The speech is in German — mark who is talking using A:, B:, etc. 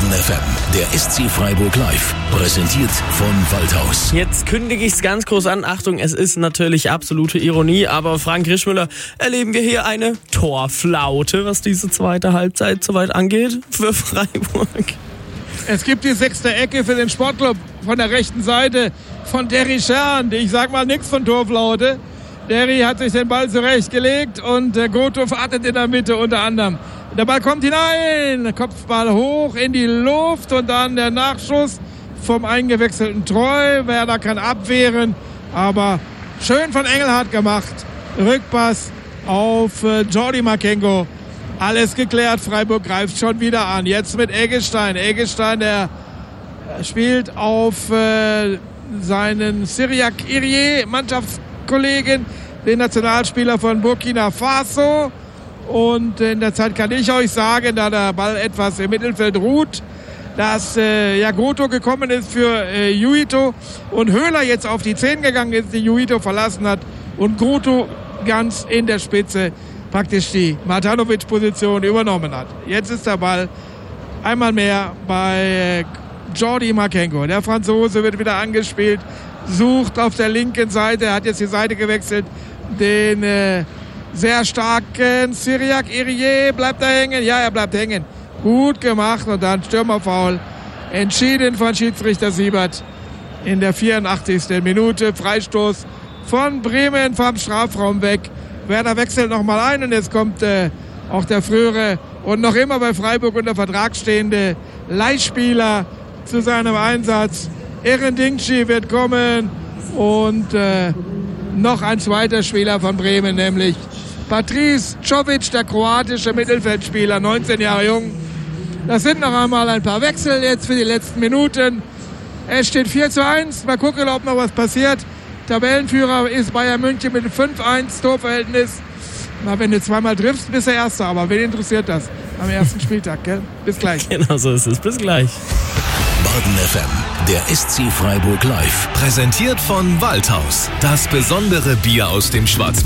A: Baden FM, der SC Freiburg live, präsentiert von Waldhaus.
B: Jetzt kündige ich es ganz groß an. Achtung, es ist natürlich absolute Ironie, aber Frank Rischmüller, erleben wir hier eine Torflaute, was diese zweite Halbzeit soweit angeht für Freiburg.
C: Es gibt die 6. Ecke für den Sportclub von der rechten Seite von Derry Schern. Ich sag mal nichts von Torflaute. Derry hat sich den Ball zurechtgelegt und Goto wartet in der Mitte unter anderem. Der Ball kommt hinein, Kopfball hoch in die Luft und dann der Nachschuss vom eingewechselten Treu. Werder kann abwehren, aber schön von Engelhardt gemacht. Rückpass auf Jordi Makengo. Alles geklärt, Freiburg greift schon wieder an. Jetzt mit Eggestein. Eggestein, der spielt auf seinen Cyriac Irié, Mannschaftskollegen, den Nationalspieler von Burkina Faso. Und in der Zeit kann ich euch sagen, da der Ball etwas im Mittelfeld ruht, dass Goto gekommen ist für Juito und Höhler jetzt auf die 10 gegangen ist, die Juito verlassen hat und Goto ganz in der Spitze praktisch die Matanovic-Position übernommen hat. Jetzt ist der Ball einmal mehr bei Jordi Makengo. Der Franzose wird wieder angespielt, sucht auf der linken Seite, hat jetzt die Seite gewechselt, den sehr starken Cyriac Irié. Bleibt er hängen? Ja, er bleibt hängen. Gut gemacht und dann Stürmerfoul. Entschieden von Schiedsrichter Siebert in der 84. Minute. Freistoß von Bremen vom Strafraum weg. Werder wechselt nochmal ein und jetzt kommt auch der frühere und noch immer bei Freiburg unter Vertrag stehende Leihspieler zu seinem Einsatz. Eren Dinkci wird kommen und noch ein zweiter Spieler von Bremen, nämlich Patrice Čović, der kroatische Mittelfeldspieler, 19 Jahre jung. Das sind noch einmal ein paar Wechsel jetzt für die letzten Minuten. Es steht 4:1. Mal gucken, ob noch was passiert. Tabellenführer ist Bayern München mit 5:1 Torverhältnis. Na, wenn du zweimal triffst, bist du Erster. Aber wen interessiert das am ersten Spieltag, gell? Bis gleich.
B: Genau so ist es. Bis gleich.
A: Baden FM, der SC Freiburg live,
D: präsentiert von Waldhaus. Das besondere Bier aus dem Schwarzwald.